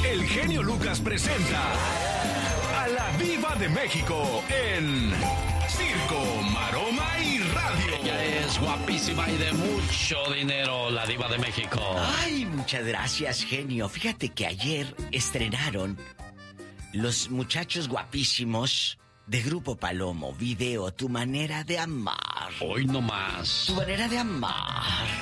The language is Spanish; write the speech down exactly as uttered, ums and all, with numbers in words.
el genio Lucas presenta a la Diva de México en Circo, Maroma y Radio. Ella es guapísima y de mucho dinero, la Diva de México. Ay, muchas gracias, genio. Fíjate que ayer estrenaron los muchachos guapísimos de Grupo Palomo, video Tu manera de amar. Hoy no más. Tu manera de amar.